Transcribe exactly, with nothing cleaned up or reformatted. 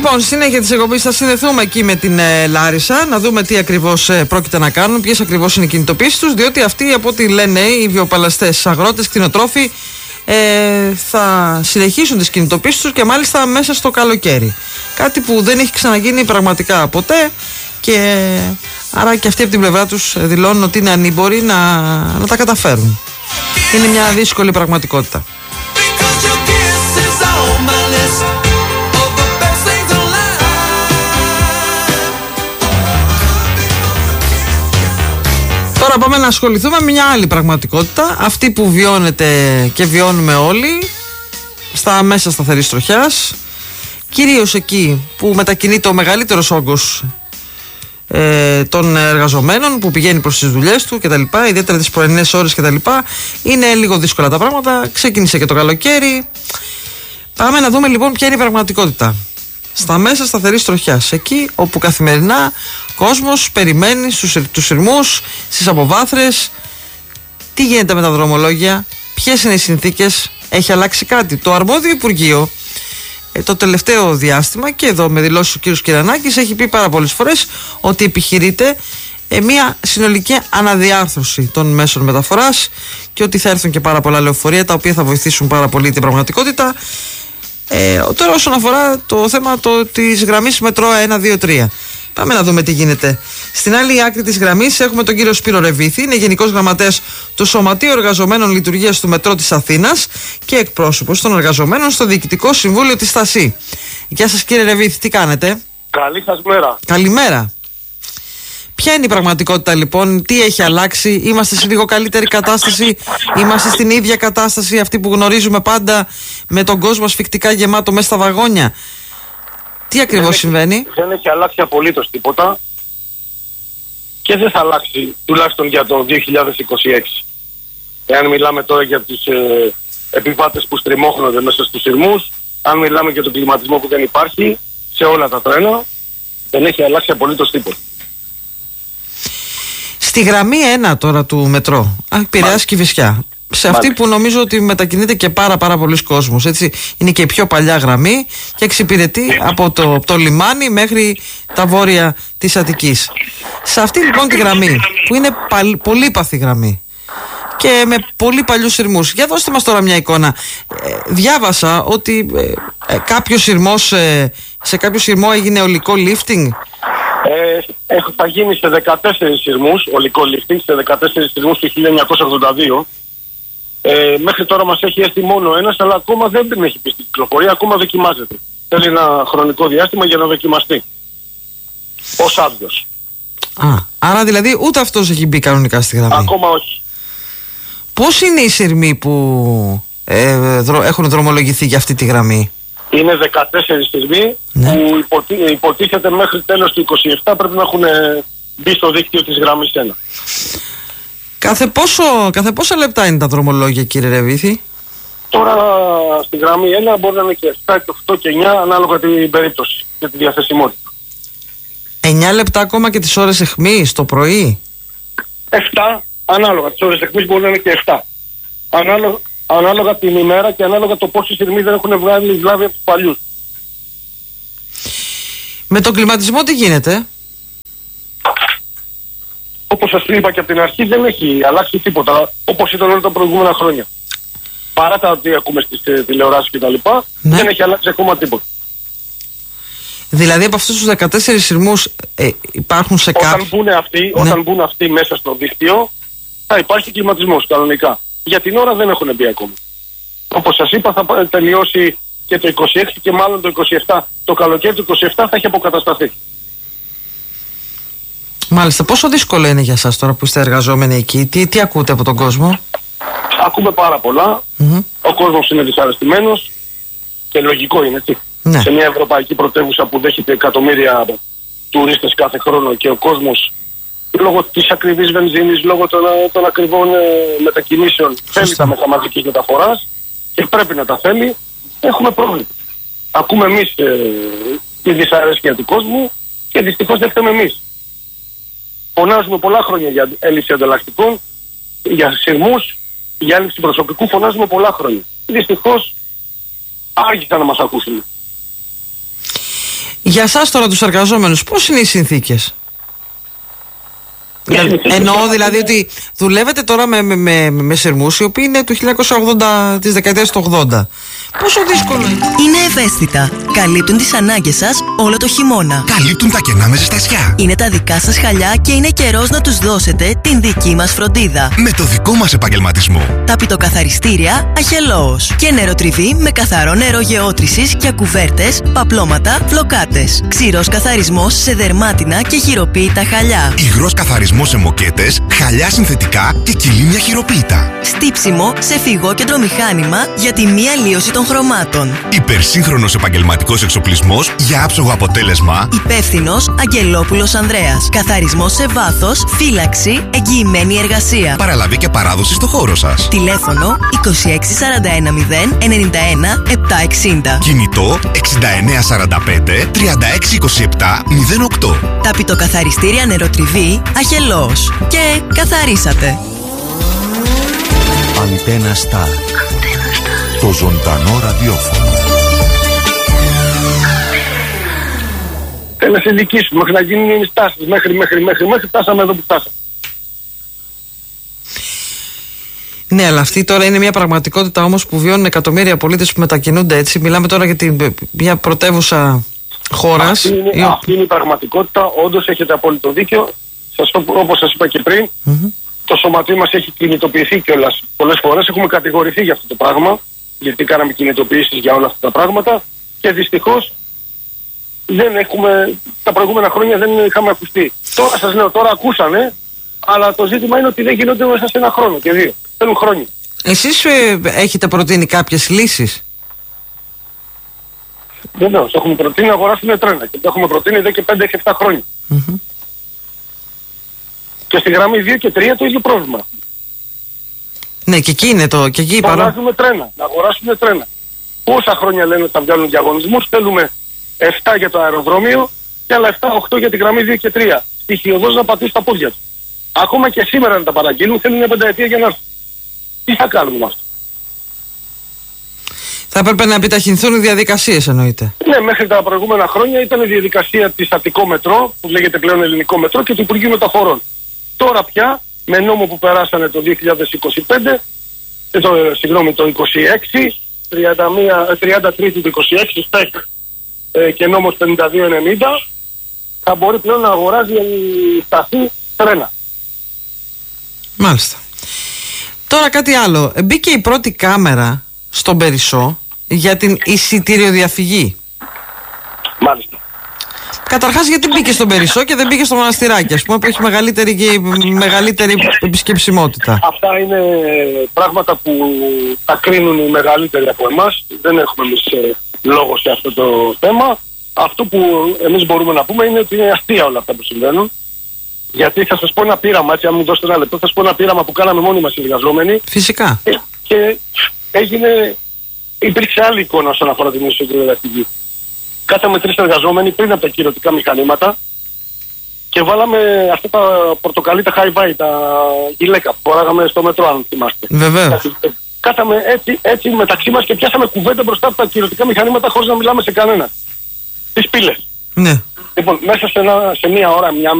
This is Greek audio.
Λοιπόν, στη συνέχεια της εκπομπής θα συνδεθούμε εκεί με την ε, Λάρισα, να δούμε τι ακριβώς ε, πρόκειται να κάνουν, ποιες ακριβώς είναι οι κινητοποίησεις τους, διότι αυτοί, από ό,τι λένε οι βιοπαλαστές, αγρότες, κτηνοτρόφοι, ε, θα συνεχίσουν τις κινητοποίησεις τους και μάλιστα μέσα στο καλοκαίρι. Κάτι που δεν έχει ξαναγίνει πραγματικά ποτέ, και άρα και αυτοί από την πλευρά τους δηλώνουν ότι είναι ανήμποροι να, να τα καταφέρουν. Είναι μια δύσκολη πραγματικότητα. Τώρα πάμε να ασχοληθούμε με μια άλλη πραγματικότητα, αυτή που βιώνετε και βιώνουμε όλοι στα μέσα σταθερής τροχιάς, κυρίως εκεί που μετακινείται ο μεγαλύτερος όγκος ε, των εργαζομένων που πηγαίνει προς τις δουλειές του κτλ, ιδιαίτερα τις πρωινές ώρες κτλ. Είναι λίγο δύσκολα τα πράγματα, ξεκίνησε και το καλοκαίρι. Πάμε να δούμε λοιπόν ποια είναι η πραγματικότητα στα μέσα σταθερής τροχιάς, εκεί όπου καθημερινά κόσμος περιμένει στους, τους σειρμούς, στις αποβάθρες. Τι γίνεται με τα δρομολόγια, ποιες είναι οι συνθήκες, έχει αλλάξει κάτι? Το αρμόδιο Υπουργείο ε, το τελευταίο διάστημα, και εδώ με δηλώσεις ο κ. Κυρανάκης, έχει πει πάρα πολλές φορές ότι επιχειρείται ε, μια συνολική αναδιάρθρωση των μέσων μεταφοράς και ότι θα έρθουν και πάρα πολλά λεωφορεία τα οποία θα βοηθήσουν πάρα πολύ την πραγματικότητα. Ε, τώρα όσον αφορά το θέμα το, της γραμμής μετρό ένα, δύο, τρία, πάμε να δούμε τι γίνεται. Στην άλλη άκρη της γραμμής έχουμε τον κύριο Σπύρο Ρεβίθη, είναι Γενικός Γραμματέας του Σωματείου Εργαζομένων Λειτουργίας του Μετρό της Αθήνας και εκπρόσωπος των εργαζομένων στο Διοικητικό Συμβούλιο της ΤΑΣΥ. Γεια σας κύριε Ρεβίθη, τι κάνετε? Καλή σας μέρα. Καλημέρα. Ποια είναι η πραγματικότητα λοιπόν, τι έχει αλλάξει, είμαστε σε λίγο καλύτερη κατάσταση, είμαστε στην ίδια κατάσταση αυτή που γνωρίζουμε πάντα, με τον κόσμο ασφικτικά γεμάτο μέσα στα βαγόνια? Τι ακριβώς δεν συμβαίνει? Έχει, δεν έχει αλλάξει απολύτως τίποτα και δεν θα αλλάξει τουλάχιστον για το δύο χιλιάδες είκοσι έξι. Εάν μιλάμε τώρα για τις ε, επιβάτες που στριμώχνονται μέσα στους σειρμούς, αν μιλάμε για τον κλιματισμό που δεν υπάρχει σε όλα τα τρένα, δεν έχει αλλάξει απολύτως τίποτα. Στη γραμμή ένα τώρα του μετρό, Πειραιάς Κηφισιά, σε αυτή που νομίζω ότι μετακινείται και πάρα πάρα πολλοί κόσμος, έτσι, είναι και η πιο παλιά γραμμή και εξυπηρετεί από το, το λιμάνι μέχρι τα βόρεια της Αττικής. Σε αυτή λοιπόν τη γραμμή, που είναι παλ, πολύπαθη γραμμή και με πολύ παλιούς σειρμούς, για δώστε μας τώρα μια εικόνα. Ε, διάβασα ότι ε, ε, κάποιος σειρμός, ε, σε κάποιο σειρμό έγινε ολικό lifting. Ε, θα γίνει σε δεκατέσσερις σειρμούς, ολικό lifting, σε δεκατέσσερις σειρμούς του χίλια εννιακόσια ογδόντα δύο. Ε, μέχρι τώρα μας έχει έρθει μόνο ένας, αλλά ακόμα δεν την έχει πει στην κυκλοφορία, ακόμα δοκιμάζεται. Θέλει ένα χρονικό διάστημα για να δοκιμαστεί. Ως άδειος. Α, άρα δηλαδή ούτε αυτός έχει μπει κανονικά στη γραμμή? Ακόμα όχι. Πώς είναι οι σειρμοί που ε, δρο, έχουν δρομολογηθεί για αυτή τη γραμμή? Είναι δεκατέσσερις σειρμοί, ναι, που υποτί, υποτίθεται μέχρι τέλος του είκοσι επτά πρέπει να έχουν μπει στο δίκτυο της γραμμής ένα. Κάθε, πόσο, κάθε πόσα λεπτά είναι τα δρομολόγια κύριε Ρεβίθη? Τώρα στη γραμμή ένα μπορεί να είναι και επτά, και οκτώ και εννιά ανάλογα την περίπτωση και τη διαθεσιμότητα. εννιά λεπτά ακόμα και τις ώρες αιχμής το πρωί? επτά ανάλογα, τις ώρες αιχμής μπορεί να είναι και επτά. Ανάλογα, ανάλογα την ημέρα και ανάλογα το πόσοι σειρμοί δεν έχουν βγάλει βλάβη από τους παλιούς. Με τον κλιματισμό τι γίνεται? Όπως σας είπα και από την αρχή, δεν έχει αλλάξει τίποτα, όπως ήταν όλα τα προηγούμενα χρόνια. Παρά τα ότι ακούμε στις ε, τηλεοράσεις και τα λοιπά, ναι, δεν έχει αλλάξει ακόμα τίποτα. Δηλαδή από αυτούς τους δεκατέσσερις σειρμούς ε, υπάρχουν σε κάποιοι... Όταν μπουν αυτοί, ναι, όταν μπουν αυτοί μέσα στο δίκτυο, θα υπάρχει κλιματισμός κανονικά. Για την ώρα δεν έχουν μπει ακόμα. Όπως σας είπα, θα τελειώσει και το είκοσι έξι και μάλλον το είκοσι επτά. Το καλοκαίρι του είκοσι επτά θα έχει αποκατασταθεί. Μάλιστα. Πόσο δύσκολο είναι για σας τώρα που είστε εργαζόμενοι εκεί? Τι, τι ακούτε από τον κόσμο? Ακούμε πάρα πολλά. Mm-hmm. Ο κόσμος είναι δυσαρεστημένος και λογικό είναι, έτσι. Ναι. Σε μια ευρωπαϊκή πρωτεύουσα που δέχεται εκατομμύρια τουρίστες κάθε χρόνο και ο κόσμος λόγω της ακριβής βενζίνης, λόγω των, των ακριβών ε, μετακινήσεων θέλει τα μέσα μαζικής μεταφοράς και πρέπει να τα θέλει, έχουμε πρόβλημα. Ακούμε εμείς ε, τη δυσαρέσκεια του κόσμου και δυστυχώς δεν φταίμε εμείς. Φωνάζουμε πολλά χρόνια για έλλειψη ανταλλακτικών, για σειρμούς, για έλλειψη προσωπικού, φωνάζουμε πολλά χρόνια. Δυστυχώς άργησαν να μας ακούσουν. Για εσάς τώρα τους εργαζόμενους, πώς είναι οι συνθήκες? Εννοώ δηλαδή ότι δουλεύετε τώρα με, με, με, με σειρμούς οι οποίοι είναι του χίλια εννιακόσια ογδόντα, της δεκαετίας του ογδόντα. Πόσο δύσκολο είναι? Είναι ευαίσθητα. Καλύπτουν τις ανάγκες σας όλο το χειμώνα. Καλύπτουν τα κενά με ζεστασιά. Είναι τα δικά σας χαλιά και είναι καιρός να τους δώσετε την δική μας φροντίδα. Με το δικό μας επαγγελματισμό. Ταπητοκαθαριστήρια Αχελώος. Και νεροτριβή με καθαρό νερό γεώτρησης για κουβέρτες, παπλώματα, φλοκάτες. Ξηρός καθαρισμός σε δερμάτινα και χειροποίητα χαλιά. Υγρός καθαρισμός σε μοκέτες, χαλιά συνθετικά και κιλίμια χειροποίητα. Στύψιμο σε φυγόκεντρο μηχάνημα για τη μη αλλίωση των χρωμάτων. Υπερσύγχρονος επαγγελματικός εξοπλισμός για άψογο αποτέλεσμα. Υπεύθυνος Αγγελόπουλος Ανδρέας. Καθαρισμός σε βάθος, φύλαξη, εγγυημένη εργασία. Παραλαβή και παράδοση στο χώρο σας. Τηλέφωνο είκοσι έξι σαράντα ένα μηδέν ενενήντα ένα επτακόσια εξήντα. Κινητό εξήντα εννέα σαράντα πέντε τριάντα έξι είκοσι επτά μηδέν οκτώ. Ταπητοκαθαριστήρια Νεροτριβή Αχελώος. Και καθαρίσατε. Αντένα Σταρ. Το ζωντανό ραδιόφωνο. Θέλει να σε δικήσουν μέχρι να γίνουν οι στάσεις. Μέχρι, μέχρι, μέχρι, μέχρι φτάσαμε εδώ που φτάσαμε. Ναι, αλλά αυτή τώρα είναι μια πραγματικότητα όμως που βιώνουν εκατομμύρια πολίτες που μετακινούνται έτσι. Μιλάμε τώρα για την, μια πρωτεύουσα χώρας. Αυτή είναι, η... αυτή είναι η πραγματικότητα. Όντως έχετε απόλυτο δίκιο. Σας, όπως σας είπα και πριν, mm-hmm. το σωματείο μας έχει κινητοποιηθεί κιόλας πολλές φορές. Έχουμε κατηγορηθεί για αυτό το πράγμα. Γιατί κάναμε κινητοποιήσεις για όλα αυτά τα πράγματα. Και δυστυχώς δεν έχουμε, τα προηγούμενα χρόνια δεν είχαμε ακουστεί. Τώρα σας λέω, τώρα ακούσανε. Αλλά το ζήτημα είναι ότι δεν γίνονται μέσα σε ένα χρόνο και δύο. Θέλουν χρόνια. Εσείς ε, έχετε προτείνει κάποιες λύσεις? Βεβαίως, έχουμε προτείνει να αγοράσουμε τρένα και το έχουμε προτείνει εδώ και πέντε επτά χρόνια. Mm-hmm. Και στη γραμμή δύο και τρία το ίδιο πρόβλημα. Ναι, και εκεί είναι το. Και εκεί να αγοράσουμε τρένα. Να αγοράσουμε τρένα. Πόσα χρόνια λένε ότι θα βγάλουν διαγωνισμούς? Θέλουμε επτά για το αεροδρόμιο και άλλα επτά οκτώ για τη γραμμή δύο και τρία. Στοιχειοδός να πατήσει τα πόδια του. Ακόμα και σήμερα να τα παραγγείλουν θέλουν μια πενταετία για να έρθουν. Τι θα κάνουμε με αυτό? Θα έπρεπε να επιταχυνθούν οι διαδικασίες, εννοείται. Ναι, μέχρι τα προηγούμενα χρόνια ήταν η διαδικασία της Αττικό Μετρό, που λέγεται πλέον Ελληνικό Μετρό, και του Υπουργείου Μεταφορών. Τώρα πια, με νόμο που περάσανε το δύο χιλιάδες είκοσι πέντε, ε, το, συγγνώμη, το είκοσι έξι, τριάντα τρία του είκοσι έξι, ΣΤΕΚ ε, και νόμος πενήντα δύο ενενήντα, θα μπορεί πλέον να αγοράζει η σταθή τρένα. Μάλιστα. Τώρα κάτι άλλο. Μπήκε η πρώτη κάμερα στον Περισσό για την εισιτήριο-διαφυγή. Μάλιστα. Καταρχάς, γιατί μπήκε στον Περισσό και δεν μπήκε στο Μοναστηράκι, ας πούμε, που έχει μεγαλύτερη, και μεγαλύτερη επισκεψιμότητα? Αυτά είναι πράγματα που τα κρίνουν οι μεγαλύτεροι από εμάς. Δεν έχουμε εμείς ε, λόγο σε αυτό το θέμα. Αυτό που εμείς μπορούμε να πούμε είναι ότι είναι αστεία όλα αυτά που συμβαίνουν. Γιατί θα σας πω ένα πείραμα, έτσι, αν μου δώσετε ένα λεπτό, θα σας πω ένα πείραμα που κάναμε μόνοι μας οι εργαζόμενοι. Φυσικά. Και, και έγινε, υπήρξε άλλη εικόνα όσον αφορά την εισιτήριο-διαφυγή. Κάθαμε τρεις εργαζόμενοι πριν από τα κυρωτικά μηχανήματα και βάλαμε αυτά τα πορτοκαλί, τα high-fi, τα γυλαίκα που φοράγαμε στο μετρό, αν θυμάστε. Βεβαίως. Κάθαμε έτσι, έτσι μεταξύ μας και πιάσαμε κουβέντα μπροστά από τα κυρωτικά μηχανήματα χωρίς να μιλάμε σε κανένα. Τις πύλες. Ναι. Λοιπόν, μέσα σε, ένα, σε μία ώρα, μία